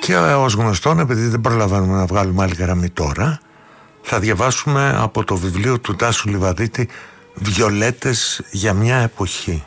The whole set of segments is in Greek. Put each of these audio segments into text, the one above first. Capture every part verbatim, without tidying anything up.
Και ως γνωστόν, επειδή δεν προλαβαίνουμε να βγάλουμε άλλη γραμμή τώρα, θα διαβάσουμε από το βιβλίο του Τάσου Λιβαδίτη «Βιολέτες για μια εποχή».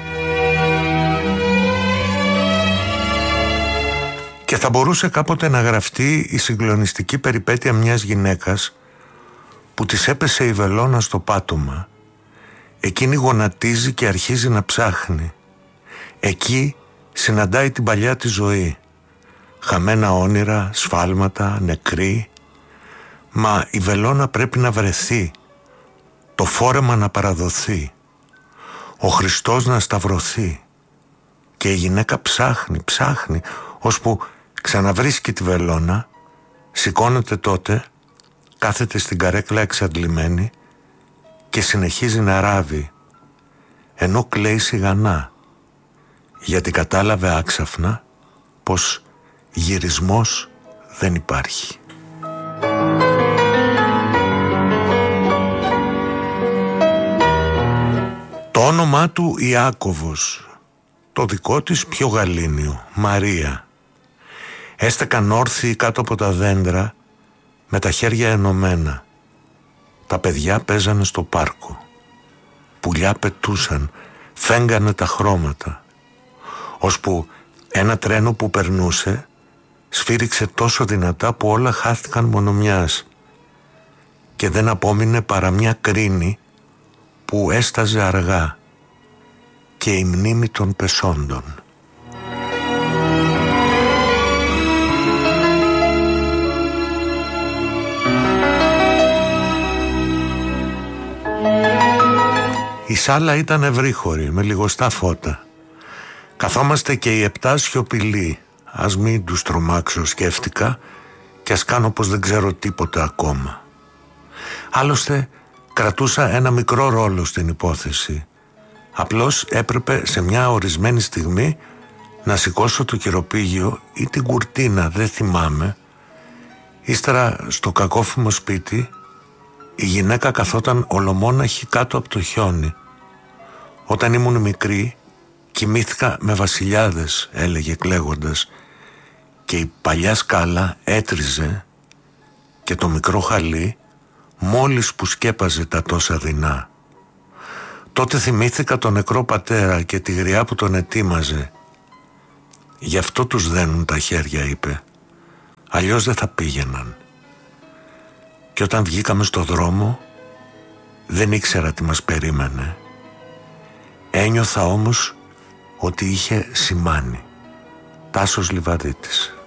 Και θα μπορούσε κάποτε να γραφτεί η συγκλονιστική περιπέτεια μιας γυναίκας που της έπεσε η βελόνα στο πάτωμα. Εκείνη γονατίζει και αρχίζει να ψάχνει. Εκεί συναντάει την παλιά της ζωή. Χαμένα όνειρα, σφάλματα, νεκροί. Μα η βελόνα πρέπει να βρεθεί, το φόρεμα να παραδοθεί, ο Χριστός να σταυρωθεί. Και η γυναίκα ψάχνει, ψάχνει, ώσπου ξαναβρίσκει τη βελόνα, σηκώνεται τότε, κάθεται στην καρέκλα εξαντλημένη και συνεχίζει να ράβει, ενώ κλαίει σιγανά, γιατί κατάλαβε άξαφνα πως γυρισμός δεν υπάρχει. Το όνομά του Ιάκωβος, το δικό της πιο γαλήνιο, Μαρία. Έστεκαν όρθιοι κάτω από τα δέντρα με τα χέρια ενωμένα. Τα παιδιά παίζανε στο πάρκο. Πουλιά πετούσαν, φέγγανε τα χρώματα. Ώσπου ένα τρένο που περνούσε σφύριξε τόσο δυνατά που όλα χάθηκαν μονομιάς και δεν απόμεινε παρά μια κρίνη που έσταζε αργά και η μνήμη των πεσόντων. Η σάλα ήταν ευρύχωρη με λιγοστά φώτα. Καθόμαστε και οι επτά σιωπηλοί. Ας μην τους τρομάξω, σκέφτηκα, και ας κάνω πως δεν ξέρω τίποτα ακόμα. Άλλωστε κρατούσα ένα μικρό ρόλο στην υπόθεση. Απλώς έπρεπε σε μια ορισμένη στιγμή να σηκώσω το κυροπήγιο ή την κουρτίνα, δεν θυμάμαι. Ύστερα στο κακόφημο σπίτι η γυναίκα καθόταν ολομόναχη κάτω από το χιόνι. Όταν ήμουν μικρή κοιμήθηκα με βασιλιάδες, έλεγε κλαίγοντας, και η παλιά σκάλα έτριζε και το μικρό χαλί μόλις που σκέπαζε τα τόσα δεινά. Τότε θυμήθηκα τον νεκρό πατέρα και τη γριά που τον ετοίμαζε. «Γι' αυτό τους δένουν τα χέρια», είπε, «αλλιώς δεν θα πήγαιναν». Και όταν βγήκαμε στο δρόμο δεν ήξερα τι μας περίμενε. Ένιωθα όμως ότι είχε σημάνει. Τάσος Λιβαδίτης.